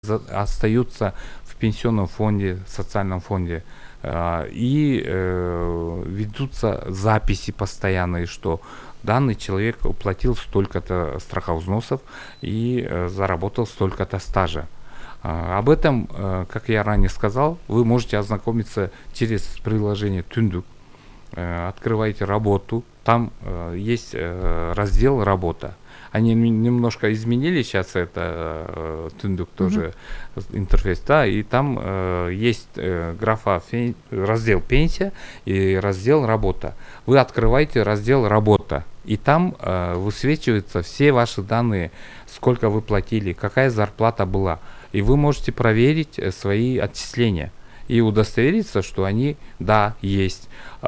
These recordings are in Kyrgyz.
остаются в пенсионном фонде, социальном фонде, и ведутся записи постоянные, что данный человек уплатил столько-то страховых взносов и заработал столько-то стажа. Об этом, как я ранее сказал, вы можете ознакомиться через приложение Түндүк. Открываете работу, там есть раздел «Работа». Они немножко изменили сейчас это Түндүк тоже интерфейс, да, и там есть графа раздел «Пенсия» и раздел «Работа». Вы открываете раздел «Работа», и там высвечиваются все ваши данные, сколько вы платили, какая зарплата была, и вы можете проверить свои отчисления и удостовериться, что они, да, есть.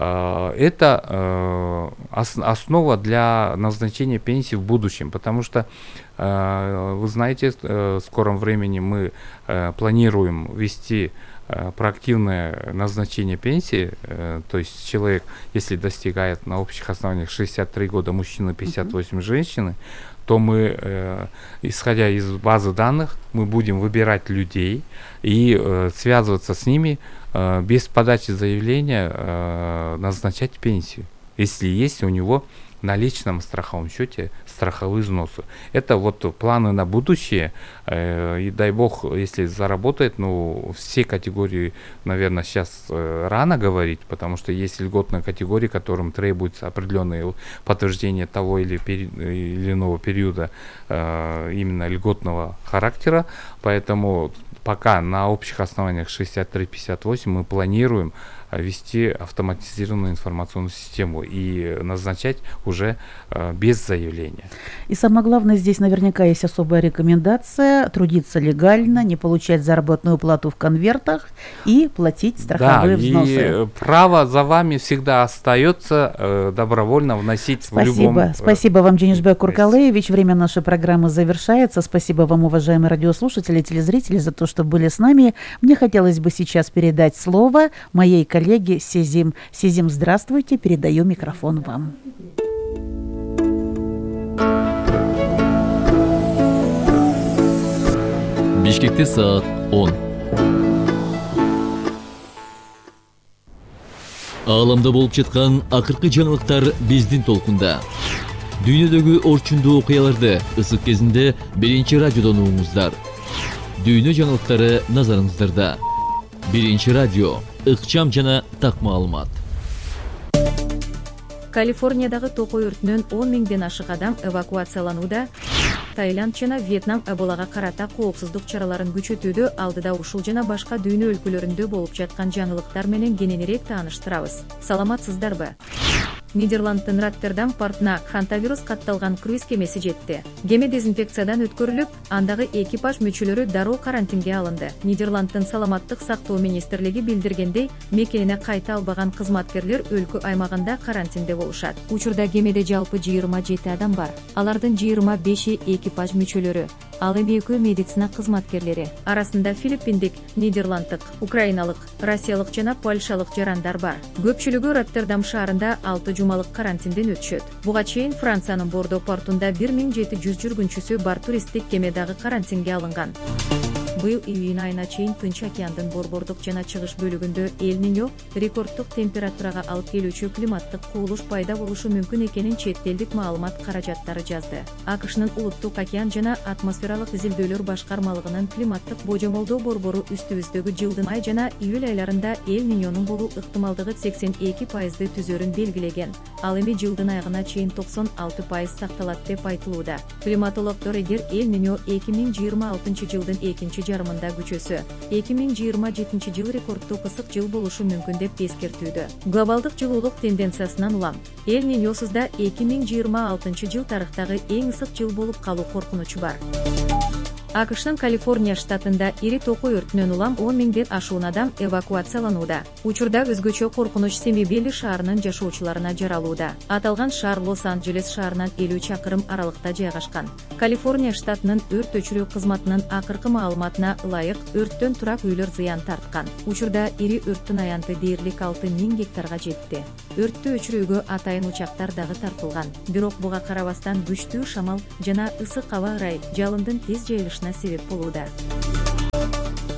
Это основа для назначения пенсии в будущем, потому что, вы знаете, в скором времени мы планируем ввести проактивное назначение пенсии, то есть человек, если достигает на общих основаниях 63 года мужчины, 58 женщины, то мы, исходя из базы данных, мы будем выбирать людей и связываться с ними без подачи заявления, назначать пенсию, если есть у него на личном страховом счете страховые взносы. Это вот планы на будущее, и дай бог, если заработает, ну, все категории, наверное, сейчас рано говорить, потому что есть льготные категории, которым требуется определенное подтверждение того или иного периода именно льготного характера, поэтому пока на общих основаниях 63-58 мы планируем ввести автоматизированную информационную систему и назначать уже без заявления. И самое главное, здесь наверняка есть особая рекомендация: трудиться легально, не получать заработную плату в конвертах и платить страховые взносы. И право за вами всегда остается добровольно вносить в любом... Спасибо вам, Дженишбек Куркалеевич. Время нашей программы завершается. Спасибо вам, уважаемые радиослушатели, телезрители, за то, что были с нами. Мне хотелось бы сейчас передать слово моей коллеге Сезим. Сезим, здравствуйте, передаю микрофон вам. Бишкекте саат 10. Ааламда болуп жаткан акыркы жаңылыктар биздин толкунда. Дүйнөдөгү орчундуу окуяларды ысык кезинде биринчи радиодон угуңуздар. Дүйнө жаңылыктары назарыңыздарда. Биринчи радио, ыкчам жана так маалымат. Калифорниядагы токой өртүнөн 10 миңден ашык адам эвакуацияланууда. Таиланд жана Вьетнам Эболага карата коопсуздук чараларын күчөтүүдө алдыда ушул жана башка дүйнө өлкөлөрүндө болуп жаткан жаңылыктар менен кененирээк тааныштырабыз. Саламатсыздарбы? Нидерландтын Роттердам портуна хантавирус катталган круиз кемеси жетти. Кеме дезинфекциядан өткөрүлүп, андагы экипаж мүчөлөрү дароо карантинге алынды. Нидерландтын саламаттык сактоо министрлиги билдиргендей, мекенине кайта албаган кызматкерлер өлкө аймагында карантинде болушат. Учурда кемеде жалпы 27 адам бар. Алардын 25-и экипаж мүчөлөрү, ал эми 2 медицина кызматкерлери. Арасында филиппиндик, нидерланддык, украиналык, россиялык жана польшалык жарандар бар. Көпчүлүгү Роттердам шаарында 6 жумалык карантинден өтүшөт. Буга чейин Франциянын Бордо портунда 1700 жүргүнчүсү бар туристтик кеме дагы карантинге алынган. Быйыл июнь айына чейин Тынч океандын борбордук жана чыгыш бөлүгүндө Эль-Ниньо рекорддук температурага алып келүүчү климаттык кубулуш пайда болушу мүмкүн экенин чет элдик маалымат каражаттары жазды. АКШнын улуттук океан жана атмосфералык изилдөөлөр башкармалыгынын климаттык божомолдоо борбору үстүбүздөгү жылдын май жана июль айларында Эль-Ниньонун болуу ыктымалдыгы 82% түзөрүн белгилеген. Ал эми жылдын аягына чейин 96% сакталат деп айтылууда. Климатологдор эгер Эль-Ниньо 2026 жылдын экинчи жарымында күчөсө, 2027 жыл рекорддук ысык жыл болушу мүмкүн деп эскертүүдө. Глобалдык жылуулук тенденциясынан улам Эль-Ниньосузда 2026 жыл тарыхтагы эң ысык жыл болуп калуу коркунучу бар. АКШнын Калифорния штатында ири токой өртүнөн улам 10 миңден ашуун адам эвакуацияланууда. Учурда өзгөчө коркунуч Семибели шаарынын жашоочуларына жаралууда. Аталган шаар Лос-Анджелес шаарынан 50 чакырым аралыкта жайгашкан. Калифорния штатынын өрт өчүрүү кызматынын акыркы маалыматына ылайык, өрттөн турак үйлөр зыян тарткан. Учурда ири өрттүн аянты дээрлик 6000 гектарга жетти. Өрттү өчүрүүгө атайын учактар дагы тартылган. Бирок буга карабастан күчтүү шамал жана ысык аба ырайы жалындын тез жайылышына себеп болууда.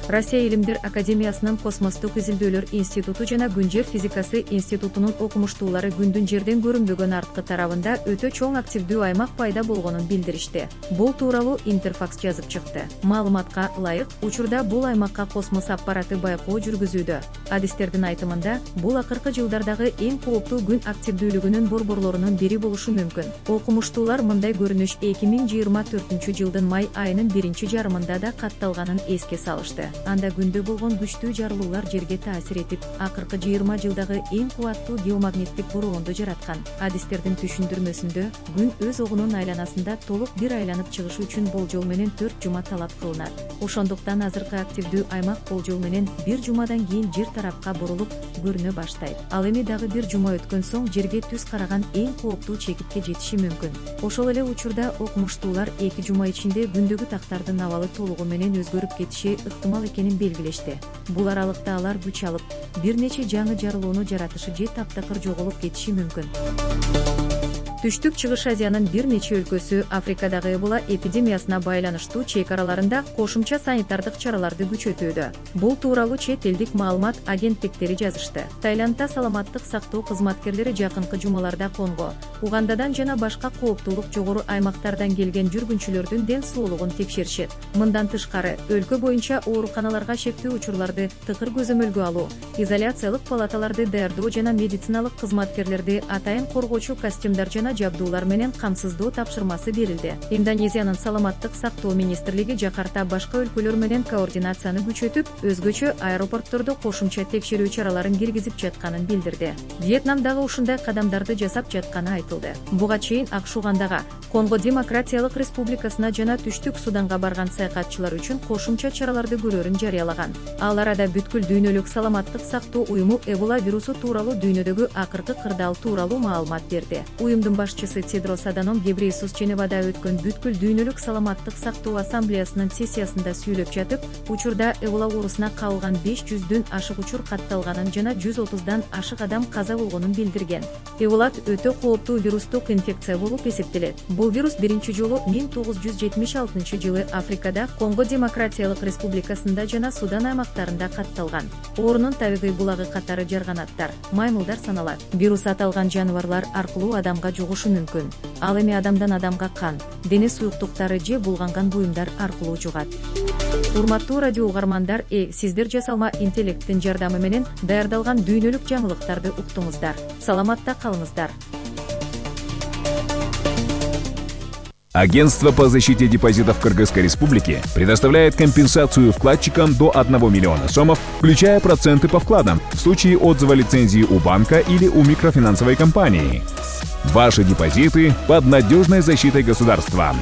Россия Илимдер Академиясынын Космостук изилдөөлөр институту жана күн жер физикасы институтунун окумуштуулары күндүн жерден көрүнбөгөн арткы тарабында өтө чоң активдүү аймак пайда болгонун билдиришти. Бул тууралуу Интерфакс жазып чыкты. Маалыматка ылайык, учурда бул аймакка космос аппараты байкоо жүргүзүүдө. Адистердин айтымында, бул акыркы жылдардагы эң кооптуу күн активдүүлүгүнүн борборлорунун бири болушу мүмкүн. Окумуштуулар мындай көрүнүш 2024 жылдын май айынын биринчи жарымында да катталганын эске салышты. Анда күндө болгон күчтүү жарылуулар жерге таасир этип, акыркы 20 жылдагы эң кубаттуу геомагниттик бороондо жараткан. Адистердин түшүндүрмөсүндө, күн өз огунун айланасында толук бир айланып чыгышы үчүн болжол менен 4 жума талап кылынат. Ошондуктан азыркы активдүү аймак болжол менен 1 жумадан кийин жер тарапка бурулуп көрүнө баштайт. Ал эми дагы 1 жума өткөн соң жерге түз караган эң кооптуу чекитке жетиши мүмкүн. Ошол эле учурда окумуштуулар 2 жума ичинде күндөгү тактардын абалы толугу менен өзгөрүп кетиши ыктымал экенин белгилешти. Бул аралыкта алар күч алып, бир нече жаңы жарылууну жаратышы же таптакыр жоголуп кетиши мүмкүн. Түштүк Чыгыш Азиянын бир нече өлкөсү Африкадагы Эбола эпидемиясына байланыштуу чек араларында кошумча санитардык чараларды күчөтүүдө. Бул тууралуу чет элдик маалымат агенттиктери жазышты. Таиландда саламаттык сактоо кызматкерлери жакынкы жумаларда Конго, Угандадан жана башка кооптуулук жогору аймактардан келген жүргүнчүлөрдүн ден соолугун текшеришет. Мындан тышкары, өлкө боюнча ооруканаларга шектүү учурларды тыкыр көзөмөлгө алуу, изоляциялык палаталарды даярдоо жана медициналык кызматкерлерди атайын коргоочу костюмдар жана жабдуулар менен камсыздоо тапшырмасы берилди. Индонезиянын саламаттык сактоо министрлиги Жакарта башка өлкөлөр менен координацияны күчөтүп, өзгөчө аэропорттордо кошумча текшерүү чараларын киргизип жатканын билдирди. Вьетнам дагы ушундай кадамдарды жасап жатканы айтылды. Буга чейин АКШ Угандага, Конго Демократиялык Республикасына жана Түштүк Суданга барган саякатчылар үчүн кошумча чараларды көрөрүн жарыялаган. Ал арада бүткүл дүйнөлүк саламаттык сактоо уюму Эбола вирусу тууралуу дүйнөдөгү акыркы кырдаал тууралуу маалымат берди. Уюмдун башчысы Тедрос Аданом Гебрейесус Женевада өткөн бүткүл дүйнөлүк саламаттык сактоо ассамблеясынын сессиясында сүйлөп жатып, учурда Эбола оорусуна кабылган 500дөн ашык учур катталганын жана 130дан ашык адам каза болгонун билдирген. Эбола өтө кооптуу вирустук инфекция болуп эсептелет. Бул вирус биринчи жолу 1976 жылы Африкада, Конго Демократиялык Республикасында жана Судан аймактарында катталган. Оорунун табигый булагы катары жарганаттар, маймылдар саналат. Вирус аталган жаныбарлар аркылуу адамга жугушу мүмкүн. Ал эми адамдан адамга кан, дене суюктуктары же булганган буюмдар аркылуу жугат. Урматтуу радио угармандар, сиздер жасалма интеллекттин жардамы менен даярдалган дүйнөлүк жаңылыктарды уктуңуздар. Саламатта калыңыздар. Агентство по защите депозитов Кыргызской Республики предоставляет компенсацию вкладчикам до 1 миллиона сомов, включая проценты по вкладам, в случае отзыва лицензии у банка или у микрофинансовой компании. Ваши депозиты под надежной защитой государства.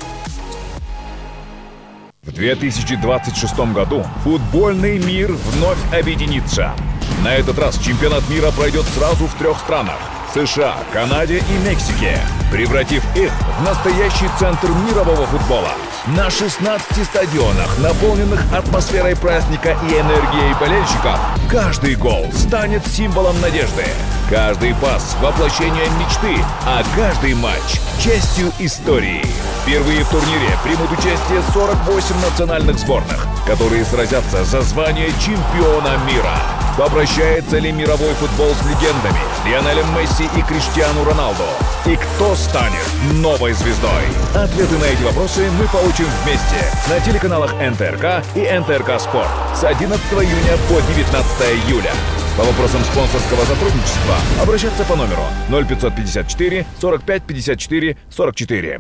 В 2026 году футбольный мир вновь объединится. На этот раз чемпионат мира пройдет сразу в 3 странах – США, Канаде и Мексике, превратив их в настоящий центр мирового футбола. На 16 стадионах, наполненных атмосферой праздника и энергией болельщиков, каждый гол станет символом надежды. Каждый пас – воплощением мечты, а каждый матч – частью истории. Впервые в турнире примут участие 48 национальных сборных, которые сразятся за звание чемпиона мира. Попрощается ли мировой футбол с легендами Лионелем Месси и Криштиану Роналду? И кто станет новой звездой? Ответы на эти вопросы мы получим вместе на телеканалах НТРК и НТРК Спорт с 11 июня по 19 июля. По вопросам спонсорского сотрудничества обращаться по номеру 0554 45 54 44.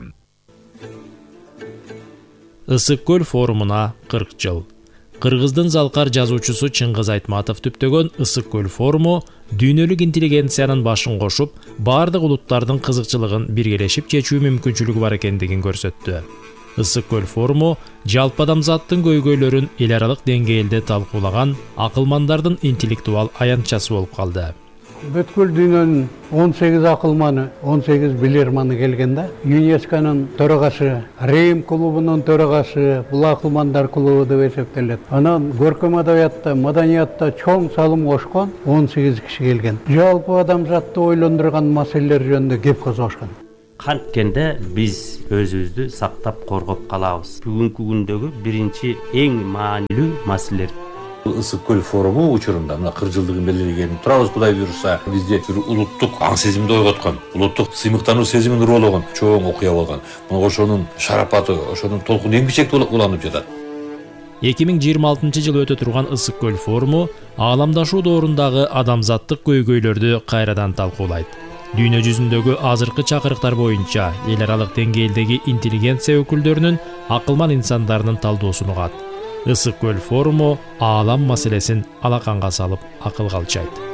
Ысык көл форумуна 40 жыл. Кыргыздын залкар жазуучусу Чыңгыз Айтматов түптөгөн Ысык көл форуму дүйнөлүк интеллигенциянын башын кошуп, бардык улуттардын кызыкчылыгын биргелешип чечүү мүмкүнчүлүгү бар экендигин көрсөттү. Ысык көл форуму жалпы адамзаттын көйгөйлөрүн эл аралык деңгээлде талкуулаган акылмандардын интеллектуал аянтчасы болуп калды. Бүткүл дүйнөнүн 18 акылманы, 18 билерманы келген да. ЮНЕСКОнун төрагасы, Рим клубунун төрагасы, бул акылмандар клубу деп эсептелет. Анан көркөм адабиятта, маданиятта чоң салым кошкон 18 киши келген. Жалпы адамзатты ойлондурган маселелер жөнүндө кеп козгошкон. канткенде биз өзүбүздү сактап коргоп калабыз. Бүгүнкү күндөгү биринчи эң маанилүү маселелер. Ысык көл форуму учурунда мына 40 жылдыгын белгилеген турабыз. Кудай буюрса, бизде бир улуттук аң сезимди ойготкон, улуттук сыймыктануу сезимин уруулаган чоң окуя болгон. Мына ошонун шарапаты, ошонун толкуну эң бичекте уланып жатат. 2026 жылы өтө турган Ысык көл форуму ааламдашуу доорундагы адамзаттык көйгөйлөрдү кайрадан талкуулайт. Дүйнө жүзүндөгү азыркы чакырыктар боюнча эл аралык деңгээлдеги интеллигенция өкүлдөрүнүн акылман инсандарынын талдоосун угат. Ысык көл форуму аалам маселесин алаканга салып акылга алчайт.